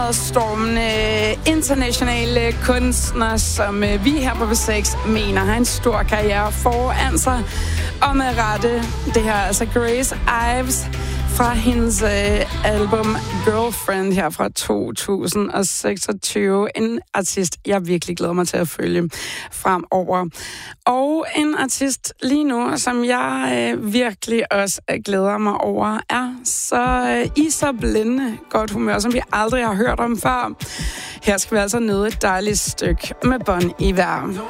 stormende internationale kunstner, som vi her på V6 mener har en stor karriere foran sig. Og med rette, det her altså Grace Ives fra hendes album Girlfriend her fra 2026. En artist, jeg virkelig glæder mig til at følge fremover. Og en artist lige nu, som jeg virkelig også glæder mig over, er i så blændende godt humør, som vi aldrig har hørt om før. Her skal vi altså nyde et dejligt stykke med Bon Iver.